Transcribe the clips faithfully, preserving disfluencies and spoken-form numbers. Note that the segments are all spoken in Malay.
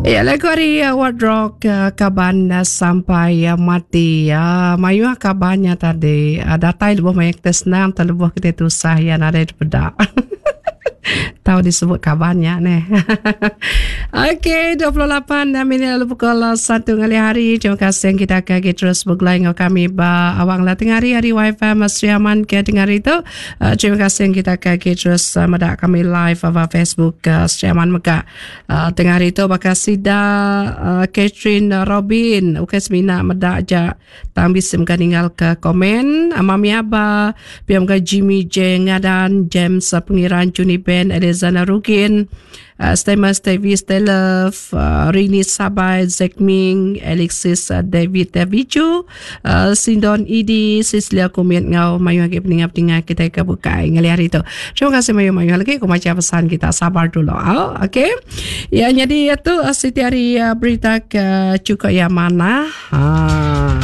Ya, lagu hari uh, wardrobe uh, kaban uh, sampai uh, mati. Uh, mayu kabannya tadi. Uh, datai lebuh mayak tesnam, terlebuh kita tu sah yang ada di pedak. Tahu disebut kabarnya nih. Okey, dua puluh lapan minit lalu pukul satu ngali hari. Terima kasih yang kita akan terus bergelai dengan kami ba awang lah tengah hari hari Wi-Fi Mas Riaman ke tengah hari itu. Uh, terima kasih yang kita akan terus uh, medak kami live ava Facebook uh, Riaman Mega. Uh, tengah hari itu bakal sida uh, Catherine Robin. Ukai semina medak ja tang bisim kan tinggal ke komen. Amami aba piam ka Jimmy J ngadan James uh, pengiran Juni Ben Elizana Rukin, uh, Stema Stevie Stelov, uh, Rini Sabai, Zack Ming, Alexis uh, David Davichu, uh, Sindon Idi, Sislia Kumiat Ngau, Mayu lagi peningap-tingap kita ke bukai ngali hari itu. Terima kasih Mayu Mayu lagi, aku baca pesan kita sabar dulu. Oh, okay. Ya, jadi itu uh, setiap hari uh, berita ke cukup yang mana. Ah.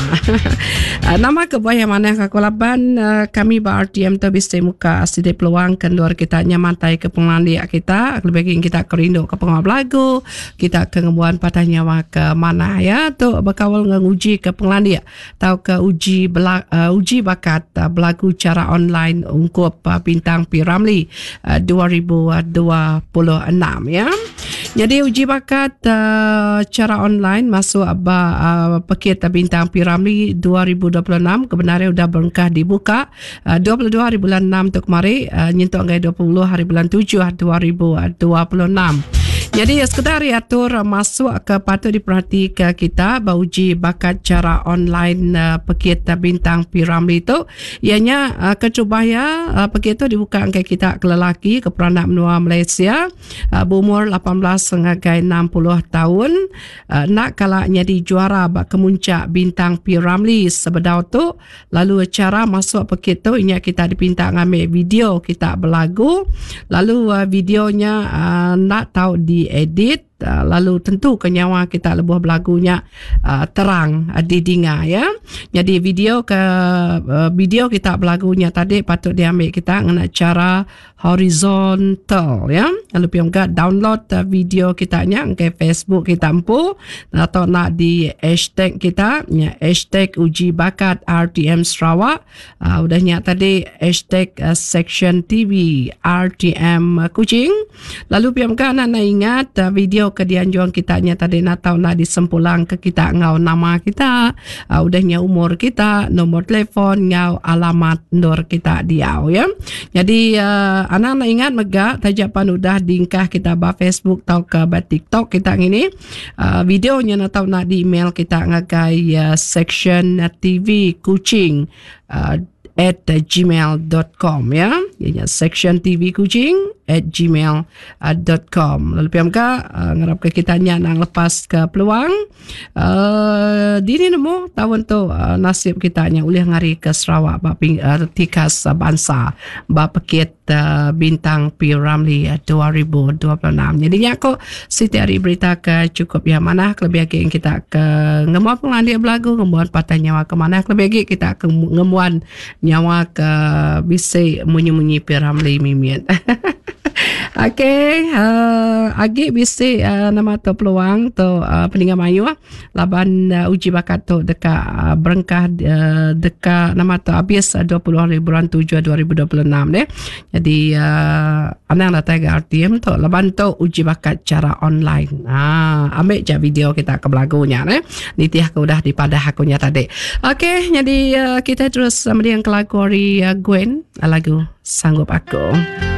uh, nama kebuah yang mana kakulaban uh, kami ba R T M tu bisa muka asli peluang kendor kita nyamantai ke pengelandia kita lebih kita kerindu ke pengawal lagu kita ke ngebuan patah nyawa ke mana ya tu berkawal nguji ke pengelandia tahu ke uji bela, uh, uji bakat uh, belagu cara online ungkup uh, bintang P Ramlee uh, dua ribu dua puluh enam ya. Jadi uji bakat uh, cara online masuk uh, paket bintang P Ramlee dua ribu dua puluh enam kebenaran sudah berengkah dibuka uh, dua puluh dua hari bulan enam tu kemarin uh, nyentuh anggai dua puluh hari bulan tujuh dua ribu dua puluh enam. Jadi sekedar atur masuk ke patut diperhatikan kita bauji bakat cara online uh, paket bintang P Ramlee itu ianya uh, kecubaya uh, paket itu dibuka angkai kita ke lelaki ke peranak menua Malaysia uh, berumur lapan belas hingga enam puluh tahun uh, nak kalau jadi juara bak kemuncak bintang P Ramlee sebedau tu lalu cara masuk paket tu ianya kita dipinta ngambil video kita berlagu lalu uh, videonya uh, nak tahu di edit uh, lalu tentu kenyawa kita lebuh belagunya uh, terang uh, didengar ya. Jadi video ke uh, video kita belagunya tadi patut diambil kita dengan cara horizontal ya. Lalu piam ga download uh, video kita nya ke Facebook kita empu atau nak di hashtag kita ya hashtag uji bakat R T M Sarawak uh, udahnya tadi hashtag uh, section T V R T M uh, Kuching. Lalu piam ga nak ingat uh, video ke dianjuan kita nya tadi nak tahu nak disempulang ke kita ngau nama kita uh, udahnya umur kita nomor telefon ngau alamat ndor kita diau ya. Jadi uh, anak nak ingat mega tajapan udah diingkah kita ba Facebook atau ke ba TikTok kita ini uh, videonya nak tahu nak di email kita ngagai uh, section uh, T V Kuching uh, at gmail dot com ya. Ianya section T V Kuching at gmail dot com. Lalu piam ka uh, ngarap ke kita nya nang lepas ke peluang uh, dini nemu tahun tu uh, nasib kita nya ulih ngari ke Sarawak ba uh, tikas uh, bangsa ba paket uh, bintang P Ramlee uh, dua ribu dua puluh enam. Jadi nya ko setiap hari berita ke cukup yang mana lebih lagi kita ke ngemuan pengelandia belagu ngemuan patah nyawa ke mana lebih lagi kita ke ngemuan nyawa ke bisa munyi-munyi P Ramlee mimian. Okey, uh, agi bisi uh, nama tu peluang tu uh, peninggal mayu laban uh, uji bakat tu dekat uh, berengkah uh, dekat nama tu habis uh, dua puluh hari bulan tujuh dua ribu dua puluh enam deh. Jadi uh, anak datang ke R T M tu laban tu uji bakat cara online. Ah, ambil je video kita ke belagunya deh. Nitiah ke udah di pada hakunya tadi. Okey, jadi uh, kita terus uh, meriang ke lagu dari uh, Gwen, lagu Sanggup Aku.